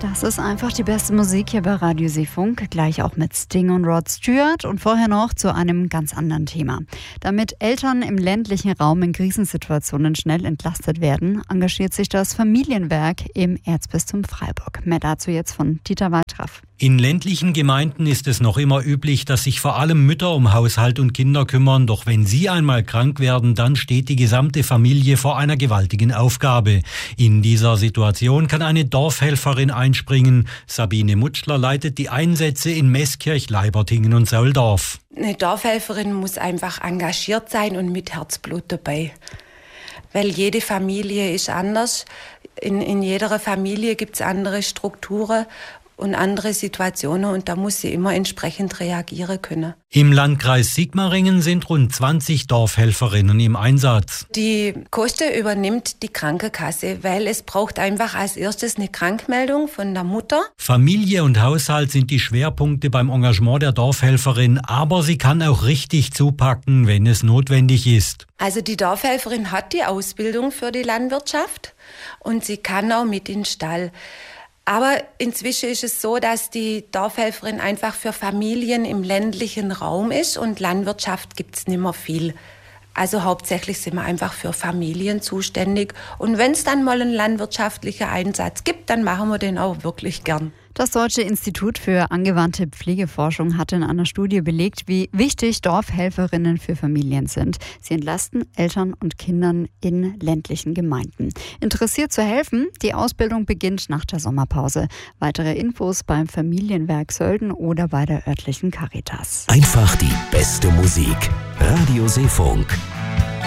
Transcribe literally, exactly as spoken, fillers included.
Das ist einfach die beste Musik hier bei Radio Seefunk, gleich auch mit Sting und Rod Stewart und vorher noch zu einem ganz anderen Thema. Damit Eltern im ländlichen Raum in Krisensituationen schnell entlastet werden, engagiert sich das Familienwerk im Erzbistum Freiburg. Mehr dazu jetzt von Dieter Waltraff. In ländlichen Gemeinden ist es noch immer üblich, dass sich vor allem Mütter um Haushalt und Kinder kümmern. Doch wenn sie einmal krank werden, dann steht die gesamte Familie vor einer gewaltigen Aufgabe. In dieser Situation kann eine Dorfhelferin einspringen. Sabine Mutschler leitet die Einsätze in Meßkirch, Leibertingen und Sauldorf. Eine Dorfhelferin muss einfach engagiert sein und mit Herzblut dabei. Weil jede Familie ist anders. In, in jeder Familie gibt es andere Strukturen und andere Situationen und da muss sie immer entsprechend reagieren können. Im Landkreis Sigmaringen sind rund zwanzig Dorfhelferinnen im Einsatz. Die Kosten übernimmt die Krankenkasse, weil es braucht einfach als erstes eine Krankmeldung von der Mutter. Familie und Haushalt sind die Schwerpunkte beim Engagement der Dorfhelferin, aber sie kann auch richtig zupacken, wenn es notwendig ist. Also die Dorfhelferin hat die Ausbildung für die Landwirtschaft und sie kann auch mit in den Stall. Aber inzwischen ist es so, dass die Dorfhelferin einfach für Familien im ländlichen Raum ist und Landwirtschaft gibt es nicht mehr viel. Also hauptsächlich sind wir einfach für Familien zuständig. Und wenn es dann mal einen landwirtschaftlichen Einsatz gibt, dann machen wir den auch wirklich gern. Das Deutsche Institut für angewandte Pflegeforschung hat in einer Studie belegt, wie wichtig Dorfhelferinnen für Familien sind. Sie entlasten Eltern und Kindern in ländlichen Gemeinden. Interessiert zu helfen? Die Ausbildung beginnt nach der Sommerpause. Weitere Infos beim Familienwerk Sölden oder bei der örtlichen Caritas. Einfach die beste Musik. Radio Seefunk.